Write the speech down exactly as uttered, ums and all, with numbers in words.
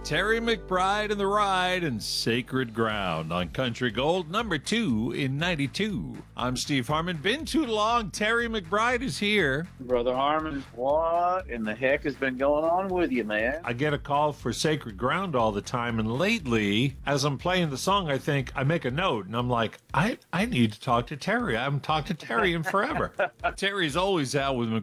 Terry McBride and the Ride and Sacred Ground on Country Gold, number two in ninety-two. I'm Steve Harmon. Been too long. Terry McBride is here. Brother Harmon, what in the heck has been going on with you, man? I get a call for Sacred Ground all the time, and lately, as I'm playing the song, I think, I make a note, and I'm like, I, I need to talk to Terry. I haven't talked to Terry in forever. Terry's always out with